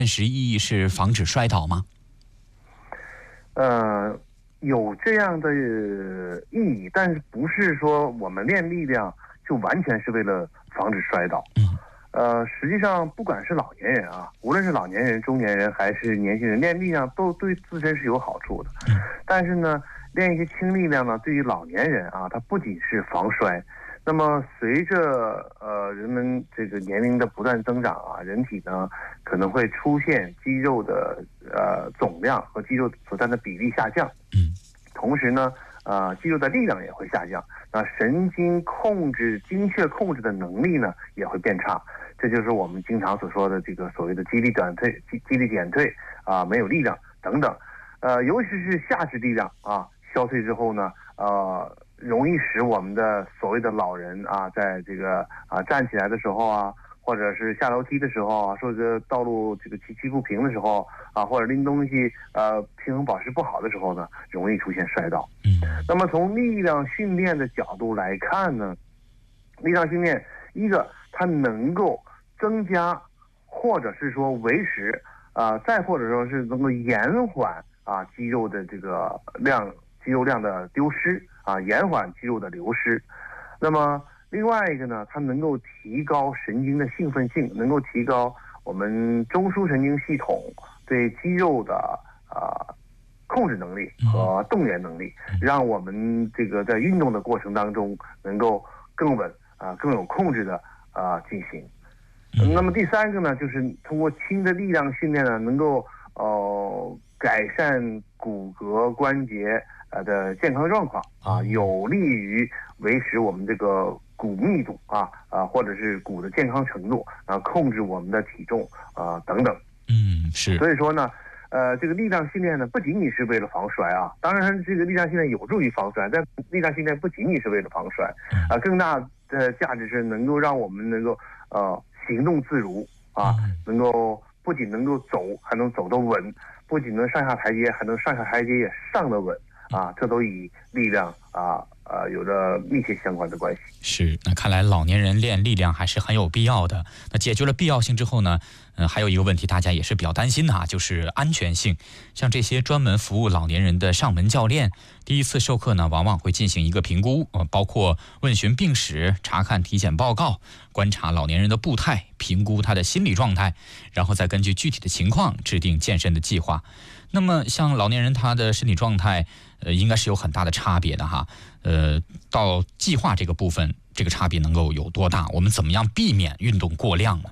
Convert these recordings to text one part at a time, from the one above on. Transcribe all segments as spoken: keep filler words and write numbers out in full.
实意义是防止摔倒吗？ 呃，有这样的意义，但是不是说我们练力量就完全是为了防止摔倒。 嗯， 呃，实际上不管是老年人啊，无论是老年人、中年人还是年轻人，练力量都对自身是有好处的。 嗯，但是呢，练一些轻力量呢，对于老年人啊，它不仅是防摔。那么随着呃人们这个年龄的不断增长啊，人体呢可能会出现肌肉的呃总量和肌肉所占的比例下降。 嗯， 同时呢，呃肌肉的力量也会下降，那神经控制精确控制的能力呢也会变差。这就是我们经常所说的这个所谓的肌力短退、肌肌力减退啊，没有力量等等。呃，尤其是下肢力量啊消退之后呢，呃。容易使我们的所谓的老人啊，在这个啊站起来的时候啊，或者是下楼梯的时候啊，或者道路这个崎岖不平的时候啊，或者拎东西呃平衡保持不好的时候呢，容易出现摔倒。 嗯，那么从力量训练的角度来看呢，力量训练一个它能够增加，或者是说维持啊、呃，再或者说是能够延缓啊肌肉的这个量肌肉量的丢失。啊，延缓肌肉的流失。那么另外一个呢，它能够提高神经的兴奋性，能够提高我们中枢神经系统对肌肉的啊、呃、控制能力和动员能力，让我们这个在运动的过程当中能够更稳啊、呃、更有控制的啊、呃、进行。那么第三个呢，就是通过轻的力量训练呢，能够呃改善骨骼关节呃的健康状况啊，有利于维持我们这个骨密度啊啊，或者是骨的健康程度啊，控制我们的体重啊等等。 嗯，是。 所以说呢，呃，这个力量训练呢，不仅仅是为了防摔啊，当然这个力量训练有助于防摔，但力量训练不仅仅是为了防摔啊，更大的价值是能够让我们能够呃行动自如啊，能够不仅能够走，还能走得稳，不仅能上下台阶，还能上下台阶也上得稳。啊，这都与力量啊呃有着密切相关的关系。 是，那看来老年人练力量还是很有必要的。那解决了必要性之后呢，嗯、呃，还有一个问题大家也是比较担心的啊，就是安全性。像这些专门服务老年人的上门教练，第一次授课呢，往往会进行一个评估，呃，包括问询病史、查看体检报告、观察老年人的步态、评估他的心理状态，然后再根据具体的情况制定健身的计划。那么像老年人他的身体状态呃应该是有很大的差别的哈，呃到计划这个部分这个差别能够有多大，我们怎么样避免运动过量呢？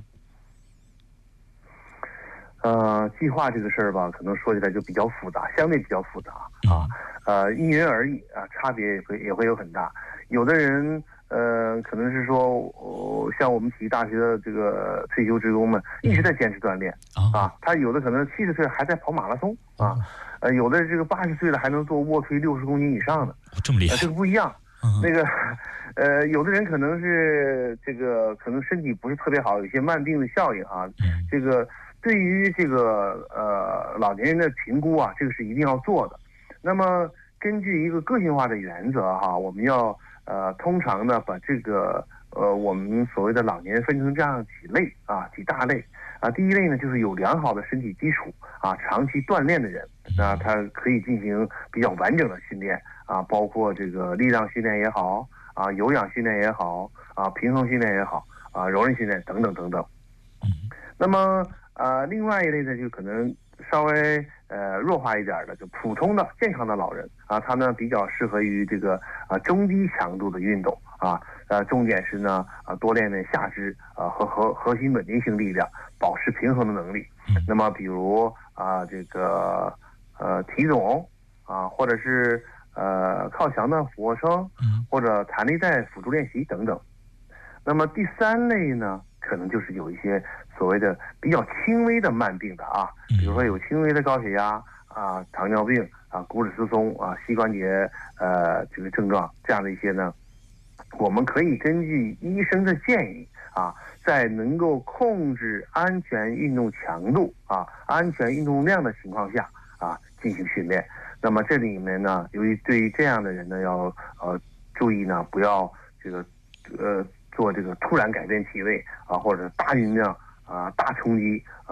呃计划这个事儿吧，可能说起来就比较复杂，相对比较复杂啊，呃因人而异啊，差别也会也会有很大。有的人呃，可能是说，呃，像我们体育大学的这个退休职工们一直在坚持锻炼啊，他有的可能七十岁还在跑马拉松啊，呃，有的这个八十岁了还能做卧推六十公斤以上的， 这么厉害， 这个不一样。那个，呃，有的人可能是这个可能身体不是特别好，有一些慢病的效应啊，这个对于这个呃老年人的评估啊，这个是一定要做的。那么根据一个个性化的原则哈，我们要。呃，通常呢，把这个呃我们所谓的老年人分成这样几类啊，几大类啊。第一类呢，就是有良好的身体基础啊，长期锻炼的人，那他可以进行比较完整的训练啊，包括这个力量训练也好啊，有氧训练也好啊，平衡训练也好啊，柔韧训练等等等等。那么呃，另外一类呢，就可能稍微呃弱化一点的，就普通的健康的老人啊，他呢比较适合于这个啊中低强度的运动啊，呃重点是呢啊多练练下肢啊和核核心稳定性力量，保持平衡的能力。那么比如啊这个呃体总啊，或者是呃靠墙的俯卧撑，或者弹力带辅助练习等等。那么第三类呢，可能就是有一些所谓的比较轻微的慢病的啊，比如说有轻微的高血压啊、糖尿病啊、骨质疏松啊、膝关节呃这个症状这样的一些呢，我们可以根据医生的建议啊，在能够控制安全运动强度啊、安全运动量的情况下啊进行训练。那么这里面呢，由于对于这样的人呢，要呃注意呢，不要这个呃。做这个突然改变体位啊，或者大运量啊、大冲击啊、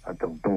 啊等等。